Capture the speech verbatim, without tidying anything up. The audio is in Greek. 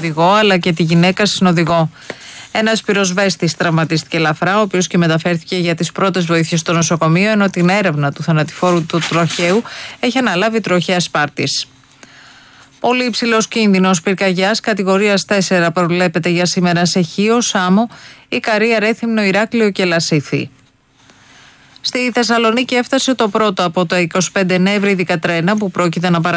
οδηγό αλλά και τη γυναίκα συνοδηγό. Ένας πυροσβέστης τραυματίστηκε ελαφρά, ο οποίος και μεταφέρθηκε για τις πρώτες βοήθειες στο νοσοκομείο, ενώ την έρευνα του θανατηφόρου του τροχαίου έχει αναλάβει τροχαία Σπάρτης. Πολύ υψηλός κίνδυνος πυρκαγιάς κατηγορίας τέσσερα προβλέπεται για σήμερα σε Χίο, Σάμο, Ικαρία, Ρέθυμνο, Ηράκλειο και Λασίθι. Στη Θεσσαλονίκη έφτασε το πρώτο από τα είκοσι πέντε νεύρηδικα τρένα που πρόκειται να παραδείξουν